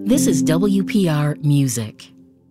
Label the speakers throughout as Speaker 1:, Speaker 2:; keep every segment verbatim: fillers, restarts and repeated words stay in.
Speaker 1: This is W P R Music.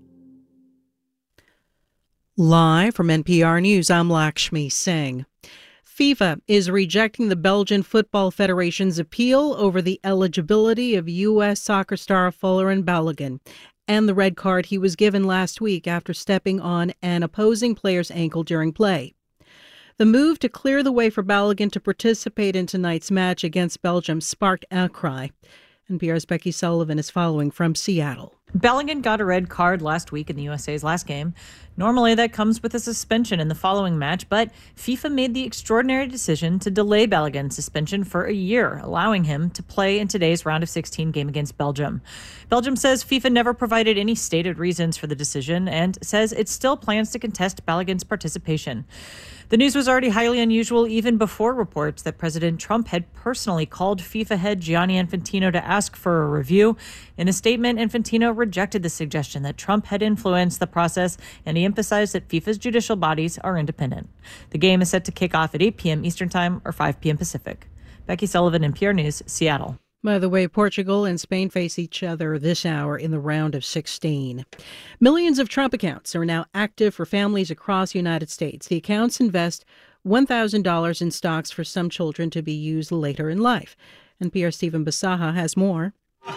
Speaker 2: Live from N P R News, I'm Lakshmi Singh. FIFA is rejecting the Belgian Football Federation's appeal over the eligibility of U S soccer star Folarin Balogun and the red card he was given last week after stepping on an opposing player's ankle during play. The move to clear the way for Balogun to participate in tonight's match against Belgium sparked outcry. N P R's Becky Sullivan is following from Seattle.
Speaker 3: Balogun got a red card last week in the U S A's last game. Normally, that comes with a suspension in the following match, but FIFA made the extraordinary decision to delay Balogun's suspension for a year, allowing him to play in today's round of sixteen game against Belgium. Belgium says FIFA never provided any stated reasons for the decision and says it still plans to contest Balogun's participation. The news was already highly unusual even before reports that President Trump had personally called FIFA head Gianni Infantino to ask for a review. In a statement, Infantino rejected the suggestion that Trump had influenced the process, and he emphasized that FIFA's judicial bodies are independent. The game is set to kick off at eight p.m. Eastern Time or five p.m. Pacific. Becky Sullivan, N P R News, Seattle.
Speaker 2: By the way, Portugal and Spain face each other this hour in the round of sixteen. Millions of Trump accounts are now active for families across the United States. The accounts invest one thousand dollars in stocks for some children to be used later in life. N P R's Stephen Basaha has more.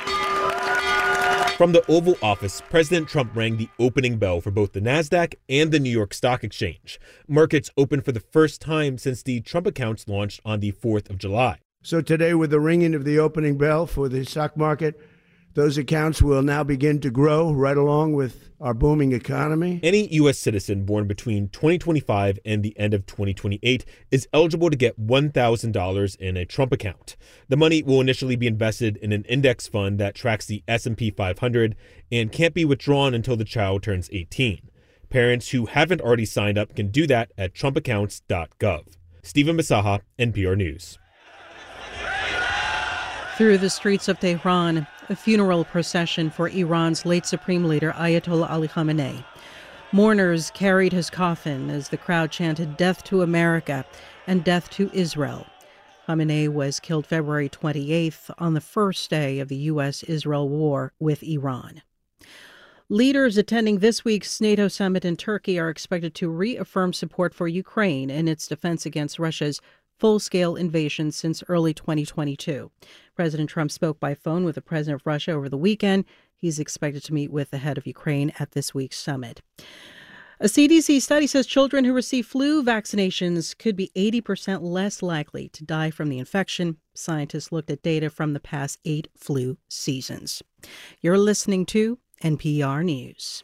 Speaker 4: From the Oval Office, President Trump rang the opening bell for both the NASDAQ and the New York Stock Exchange. Markets opened for the first time since the Trump accounts launched on the fourth of July.
Speaker 5: So today, with the ringing of the opening bell for the stock market, those accounts will now begin to grow right along with our booming economy.
Speaker 4: Any U S citizen born between twenty twenty-five and the end of twenty twenty-eight is eligible to get one thousand dollars in a Trump account. The money will initially be invested in an index fund that tracks the S and P five hundred and can't be withdrawn until the child turns eighteen. Parents who haven't already signed up can do that at trump accounts dot gov. Stephen Basaha, N P R News.
Speaker 2: Through the streets of Tehran, a funeral procession for Iran's late supreme leader Ayatollah Ali Khamenei. Mourners carried his coffin as the crowd chanted "Death to America" and "Death to Israel." Khamenei was killed February twenty-eighth on the first day of the U S Israel war with Iran. Leaders attending this week's NATO summit in Turkey are expected to reaffirm support for Ukraine in its defense against Russia's full-scale invasion since early twenty twenty-two. President Trump spoke by phone with the president of Russia over the weekend. He's expected to meet with the head of Ukraine at this week's summit. A C D C study says children who receive flu vaccinations could be eighty percent less likely to die from the infection. Scientists looked at data from the past eight flu seasons. You're listening to N P R News.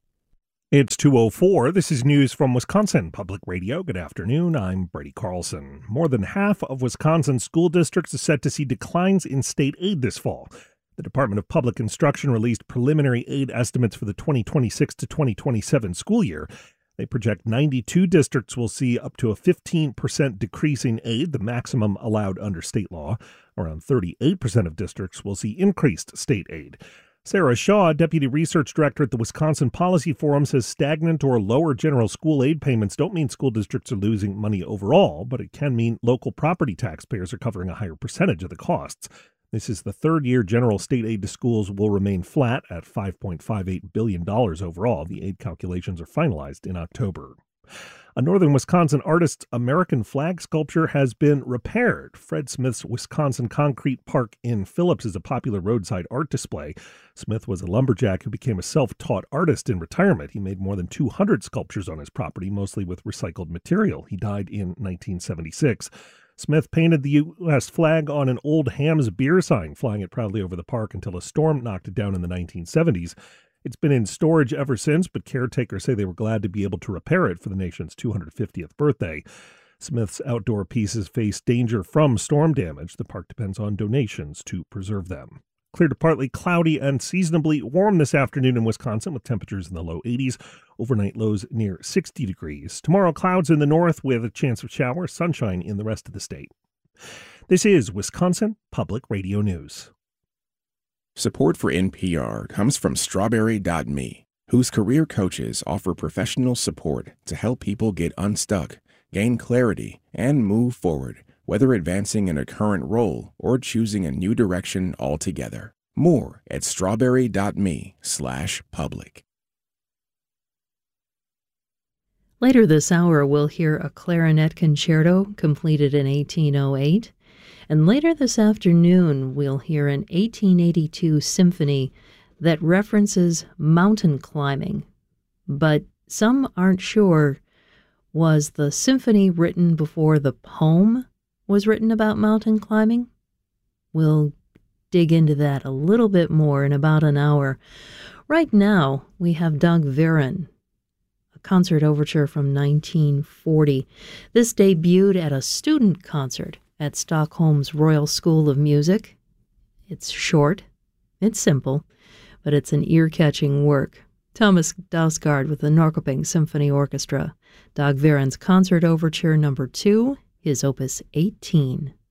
Speaker 6: It's two oh four. This is news from Wisconsin Public Radio. Good afternoon. I'm Brady Carlson. More than half of Wisconsin school districts are set to see declines in state aid this fall. The Department of Public Instruction released preliminary aid estimates for the twenty twenty-six to twenty twenty-seven school year. They project ninety-two districts will see up to a fifteen percent decrease in aid, the maximum allowed under state law. Around thirty-eight percent of districts will see increased state aid. Sarah Shaw, Deputy Research Director at the Wisconsin Policy Forum, says stagnant or lower general school aid payments don't mean school districts are losing money overall, but it can mean local property taxpayers are covering a higher percentage of the costs. This is the third year general state aid to schools will remain flat at five point five eight billion dollars overall. The aid calculations are finalized in October. A northern Wisconsin artist's American flag sculpture has been repaired. Fred Smith's Wisconsin Concrete Park in Phillips is a popular roadside art display. Smith was a lumberjack who became a self-taught artist in retirement. He made more than two hundred sculptures on his property, mostly with recycled material. He died in nineteen seventy-six. Smith painted the U S flag on an old Ham's beer sign, flying it proudly over the park until a storm knocked it down in the nineteen seventies. It's been in storage ever since, but caretakers say they were glad to be able to repair it for the nation's two hundred fiftieth birthday. Smith's outdoor pieces face danger from storm damage. The park depends on donations to preserve them. Clear to partly cloudy and seasonably warm this afternoon in Wisconsin with temperatures in the low eighties. Overnight lows near sixty degrees. Tomorrow, clouds in the north with a chance of showers, sunshine in the rest of the state. This is Wisconsin Public Radio News.
Speaker 7: Support for N P R comes from Strawberry dot me, whose career coaches offer professional support to help people get unstuck, gain clarity, and move forward, whether advancing in a current role or choosing a new direction altogether. More at strawberry.me slash public.
Speaker 8: Later this hour, we'll hear a clarinet concerto completed in eighteen oh eight. And later this afternoon, we'll hear an eighteen eighty-two symphony that references mountain climbing. But some aren't sure, was the symphony written before the poem was written about mountain climbing? We'll dig into that a little bit more in about an hour. Right now, we have Dag Viren, a concert overture from nineteen forty. This debuted at a student concert at Stockholm's Royal School of Music. It's short, it's simple, but it's an ear-catching work. Thomas Dausgaard with the Norrköping Symphony Orchestra. Dag Viren's Concert Overture Number two, his Opus eighteen.